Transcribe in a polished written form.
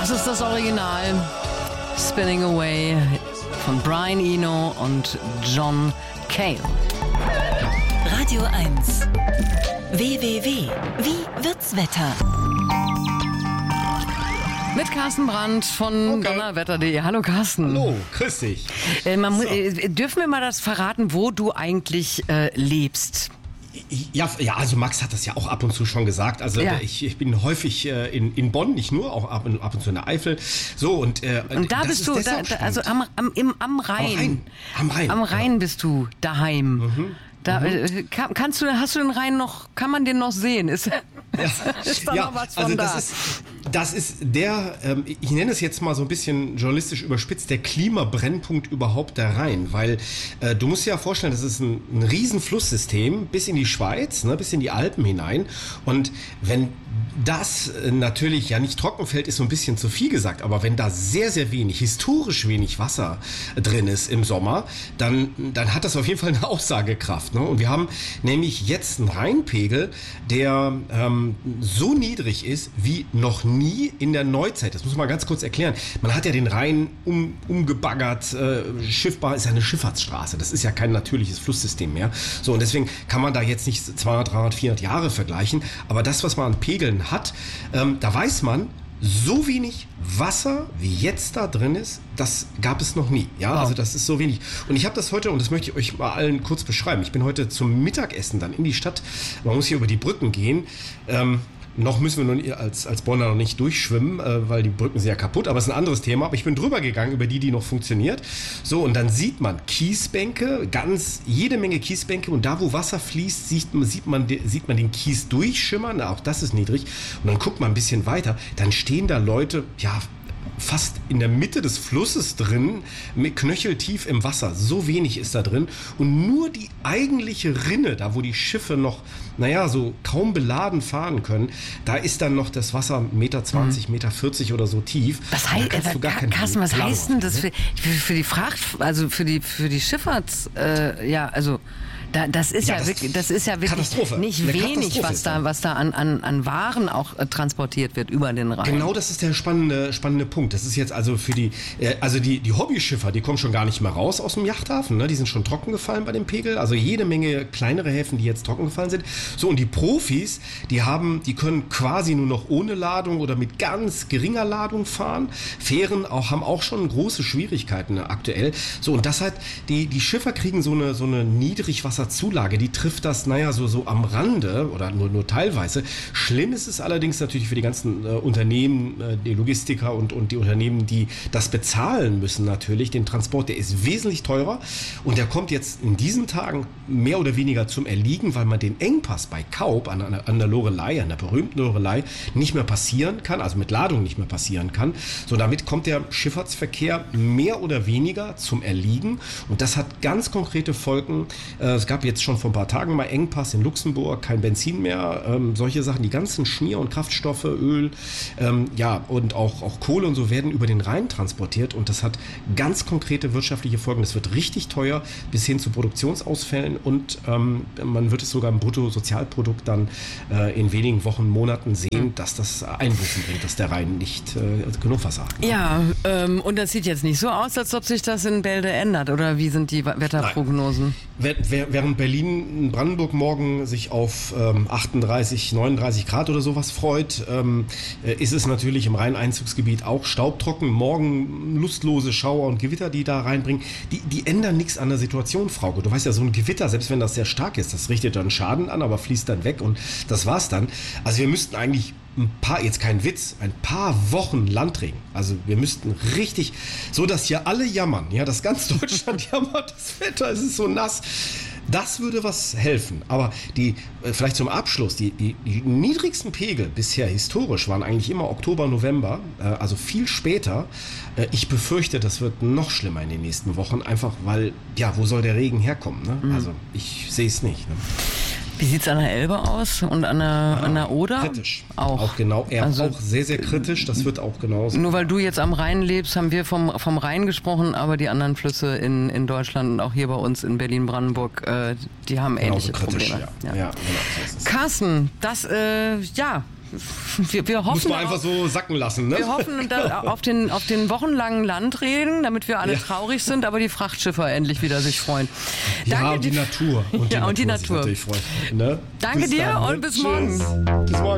Das ist das Original. Spinning Away von Brian Eno und John Cale. Radio 1. www. Wie wird's Wetter? Mit Carsten Brandt von donnerwetter.de. Hallo Carsten. Hallo, grüß dich. Dürfen wir mal das verraten, wo du eigentlich lebst? Ja, also Max hat das ja auch ab und zu schon gesagt. Also ja. Ich bin häufig in Bonn, nicht nur, auch ab und zu in der Eifel. So, und da bist du, also am Rhein. Am Rhein. Am Rhein bist du daheim. Mhm. Hast du den Rhein noch, kann man den noch sehen? Ist da noch was von da? Das ist der, ich nenne es jetzt mal so ein bisschen journalistisch überspitzt, der Klimabrennpunkt überhaupt der Rhein, weil du musst dir ja vorstellen, das ist ein riesen Flusssystem bis in die Schweiz, ne, bis in die Alpen hinein, und wenn das natürlich ja nicht trocken fällt, ist so ein bisschen zu viel gesagt, aber wenn da sehr, sehr wenig, historisch wenig Wasser drin ist im Sommer, dann hat das auf jeden Fall eine Aussagekraft. Ne? Und wir haben nämlich jetzt einen Rheinpegel, der so niedrig ist wie noch nie in der Neuzeit. Das muss man ganz kurz erklären. Man hat ja den Rhein umgebaggert, schiffbar ist ja eine Schifffahrtsstraße. Das ist ja kein natürliches Flusssystem mehr. So, und deswegen kann man da jetzt nicht 200, 300, 400 Jahre vergleichen. Aber das, was man an Pegeln hat, da weiß man, so wenig Wasser wie jetzt da drin ist, das gab es noch nie. Ja, also das ist so wenig. Und ich habe das heute, und das möchte ich euch mal allen kurz beschreiben. Ich bin heute zum Mittagessen dann in die Stadt. Man muss hier über die Brücken gehen. Noch müssen wir nur als Bonner noch nicht durchschwimmen, weil die Brücken sind ja kaputt, aber es ist ein anderes Thema. Aber ich bin drüber gegangen, über die noch funktioniert. So, und dann sieht man Kiesbänke, jede Menge Kiesbänke, und da, wo Wasser fließt, sieht man den Kies durchschimmern, auch das ist niedrig. Und dann guckt man ein bisschen weiter, dann stehen da Leute, ja, fast in der Mitte des Flusses drin, mit knöcheltief im Wasser. So wenig ist da drin. Und nur die eigentliche Rinne, da wo die Schiffe noch, so kaum beladen fahren können, da ist dann noch das Wasser 1,20 Meter, 1,40 Meter oder so tief. Was heißt, Carsten, was heißt denn das für die Fracht, also für die Schifffahrts, das ist ja wirklich nicht wenig, was da an Waren auch transportiert wird über den Rhein. Genau, das ist der spannende Punkt. Das ist jetzt also für die Hobbyschiffer, die kommen schon gar nicht mehr raus aus dem Yachthafen, ne? Die sind schon trocken gefallen bei dem Pegel. Also jede Menge kleinere Häfen, die jetzt trocken gefallen sind. So, und die Profis, die können quasi nur noch ohne Ladung oder mit ganz geringer Ladung fahren. Fähren haben auch schon große Schwierigkeiten aktuell. So, und das hat die Schiffer kriegen so eine Niedrigwasserzulage, die trifft das, so am Rande oder nur teilweise. Schlimm ist es allerdings natürlich für die ganzen Unternehmen, die Logistiker und die Unternehmen, die das bezahlen müssen natürlich. Den Transport, der ist wesentlich teurer, und der kommt jetzt in diesen Tagen mehr oder weniger zum Erliegen, weil man den Engpass bei Kaub an der Loreley, an der berühmten Loreley, nicht mehr passieren kann, also mit Ladung nicht mehr passieren kann. So, damit kommt der Schifffahrtsverkehr mehr oder weniger zum Erliegen, und das hat ganz konkrete Folgen. Es gab jetzt schon vor ein paar Tagen mal Engpass in Luxemburg, kein Benzin mehr, solche Sachen, die ganzen Schmier- und Kraftstoffe, Öl, und auch Kohle und so werden über den Rhein transportiert, und das hat ganz konkrete wirtschaftliche Folgen. Das wird richtig teuer, bis hin zu Produktionsausfällen, und man wird es sogar im Bruttosozialprodukt dann in wenigen Wochen, Monaten sehen, dass das Einbußen bringt, dass der Rhein nicht genug Wasser hat. Ja, und das sieht jetzt nicht so aus, als ob sich das in Bälde ändert, oder wie sind die Wetterprognosen? Während Berlin, Brandenburg morgen sich auf 38, 39 Grad oder sowas freut, ist es natürlich im Rheineinzugsgebiet auch staubtrocken. Morgen lustlose Schauer und Gewitter, die da reinbringen. Die ändern nichts an der Situation, Frauke. Du weißt ja, so ein Gewitter, selbst wenn das sehr stark ist, das richtet dann Schaden an, aber fließt dann weg, und das war's dann. Also wir müssten eigentlich jetzt kein Witz, ein paar Wochen Landregen. Also wir müssten richtig, so dass hier alle jammern, ja, dass ganz Deutschland jammert, das Wetter, es ist so nass. Das würde was helfen. Aber vielleicht zum Abschluss, die niedrigsten Pegel bisher historisch waren eigentlich immer Oktober, November, also viel später. Ich befürchte, das wird noch schlimmer in den nächsten Wochen, einfach weil, wo soll der Regen herkommen? Ne? Mhm. Also ich sehe es nicht. Ne? Wie sieht es an der Elbe aus und an der Oder? Kritisch. Auch genau. Auch sehr, sehr kritisch. Das wird auch genauso. Nur weil du jetzt am Rhein lebst, haben wir vom Rhein gesprochen, aber die anderen Flüsse in Deutschland und auch hier bei uns in Berlin-Brandenburg, die haben ähnliche Probleme. Ja, genau, so ist es. Carsten, wir hoffen... Muss man einfach so sacken lassen, ne? Wir hoffen auf den wochenlangen Landregen, damit wir alle traurig sind, aber die Frachtschiffer endlich wieder sich freuen. Danke, und die Natur. Und die Natur. Sich freuen, ne? Danke dir und bis morgen. Bis morgen.